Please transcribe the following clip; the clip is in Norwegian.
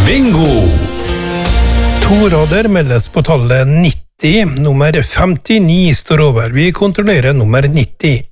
Bingo! To rader meldes på tallet 90. Nummer 59 står over. Vi kontrollerer nummer 90.